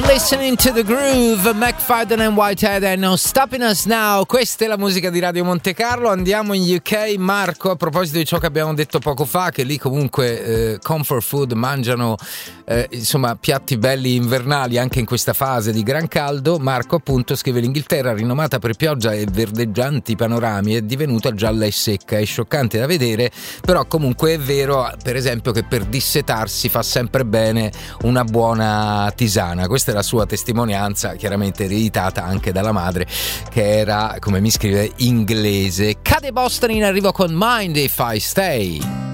Listening to the groove, McFadden and Whitehead and No Stopping Us Now. Questa è la musica di Radio Monte Carlo. Andiamo in UK. Marco, a proposito di ciò che abbiamo detto poco fa, che lì comunque comfort food mangiano insomma piatti belli invernali anche in questa fase di gran caldo. Marco appunto scrive: l'Inghilterra, rinomata per pioggia e verdeggianti panorami, è divenuta gialla e secca. È scioccante da vedere, però comunque è vero, per esempio, che per dissetarsi fa sempre bene una buona tisana. Questa è la sua testimonianza, chiaramente ereditata anche dalla madre, che era, come mi scrive, inglese. Cade Boston in arrivo con Mind If I Stay.